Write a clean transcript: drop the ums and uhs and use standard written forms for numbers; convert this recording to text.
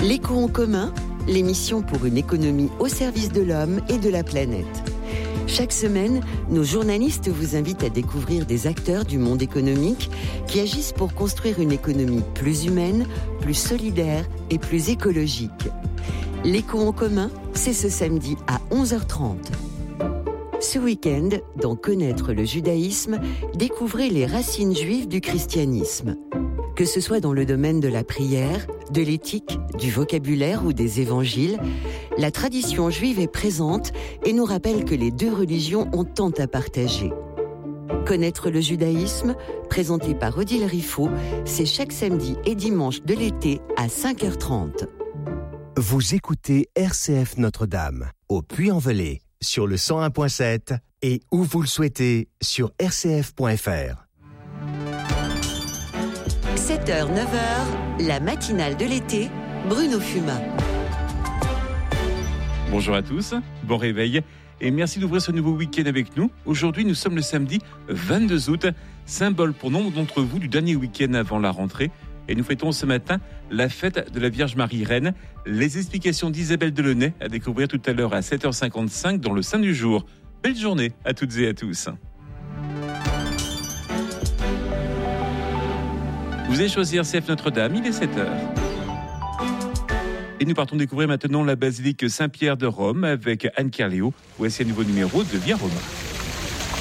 L'éco en commun, l'émission pour une économie au service de l'homme et de la planète. Chaque semaine, nos journalistes vous invitent à découvrir des acteurs du monde économique qui agissent pour construire une économie plus humaine, plus solidaire et plus écologique. L'éco en commun, c'est ce samedi à 11h30. Ce week-end, dans Connaître le judaïsme, découvrez les racines juives du christianisme. Que ce soit dans le domaine de la prière, de l'éthique, du vocabulaire ou des évangiles, la tradition juive est présente et nous rappelle que les deux religions ont tant à partager. Connaître le judaïsme, présenté par Odile Riffaut, c'est chaque samedi et dimanche de l'été à 5h30. Vous écoutez RCF Notre-Dame, au Puy-en-Velay, sur le 101.7 et où vous le souhaitez, sur rcf.fr. 7h, 9h, la matinale de l'été, Bruno Fumat. Bonjour à tous, bon réveil et merci d'ouvrir ce nouveau week-end avec nous. Aujourd'hui, nous sommes le samedi 22 août, symbole pour nombre d'entre vous du dernier week-end avant la rentrée. Et nous fêtons ce matin la fête de la Vierge Marie Reine. Les explications d'Isabelle Delaunay à découvrir tout à l'heure à 7h55 dans le Saint du jour. Belle journée à toutes et à tous. Vous avez choisi RCF Notre-Dame, il est 7h. Et nous partons découvrir maintenant la basilique Saint-Pierre de Rome avec Anne Kerléo. Voici un nouveau numéro de Via Roma.